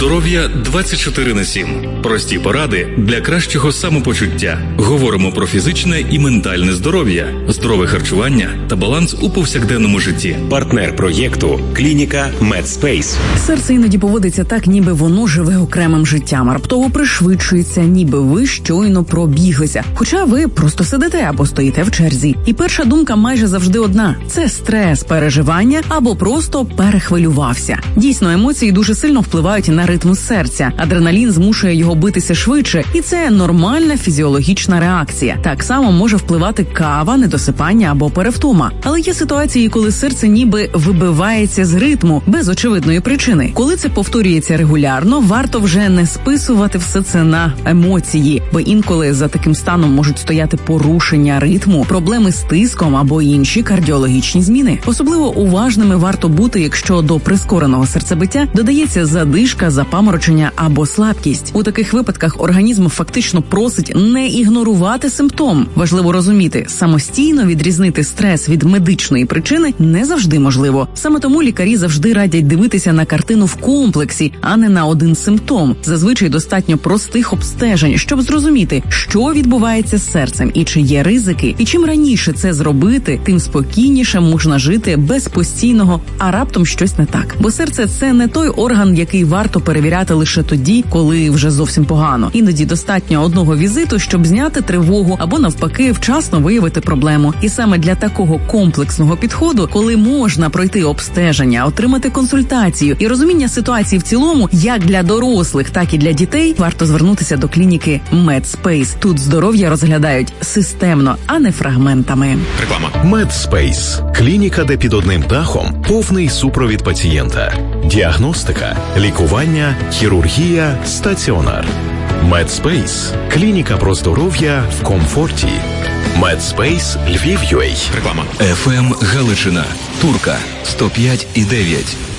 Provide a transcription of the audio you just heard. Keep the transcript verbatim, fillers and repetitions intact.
Здоров'я двадцять чотири на сім. Прості поради для кращого самопочуття. Говоримо про фізичне і ментальне здоров'я, здорове харчування та баланс у повсякденному житті. Партнер проєкту – клініка Медспейс. Серце іноді поводиться так, ніби воно живе окремим життям, раптово пришвидшується, ніби ви щойно пробіглися. Хоча ви просто сидите або стоїте в черзі. І перша думка майже завжди одна – це стрес, переживання або просто перехвилювався. Дійсно, емоції дуже сильно впливають на ритм серця. Адреналін змушує його битися швидше, і це нормальна фізіологічна реакція. Так само може впливати кава, недосипання або перевтома. Але є ситуації, коли серце ніби вибивається з ритму без очевидної причини. Коли це повторюється регулярно, варто вже не списувати все це на емоції, бо інколи за таким станом можуть стояти порушення ритму, проблеми з тиском або інші кардіологічні зміни. Особливо уважними варто бути, якщо до прискореного серцебиття додається задишка, запаморочення або слабкість. У таких випадках організм фактично просить не ігнорувати симптом. Важливо розуміти, самостійно відрізнити стрес від медичної причини не завжди можливо. Саме тому лікарі завжди радять дивитися на картину в комплексі, а не на один симптом. Зазвичай достатньо простих обстежень, щоб зрозуміти, що відбувається з серцем і чи є ризики. І чим раніше це зробити, тим спокійніше можна жити без постійного «а раптом щось не так». Бо серце – це не той орган, який варто перевіряти лише тоді, коли вже зовсім погано. Іноді достатньо одного візиту, щоб зняти тривогу або навпаки вчасно виявити проблему. І саме для такого комплексного підходу, коли можна пройти обстеження, отримати консультацію і розуміння ситуації в цілому, як для дорослих, так і для дітей, варто звернутися до клініки Медспейс. Тут здоров'я розглядають системно, а не фрагментами. Реклама. Медспейс – клініка, де під одним дахом повний супровід пацієнта. Діагностика, лікування, хірургія, стаціонар. Медспейс – клініка про здоров'я в комфорті. Медспейс Львів.ю а. Реклама. еф ем Галичина. Турка. сто п'ять і дев'ять.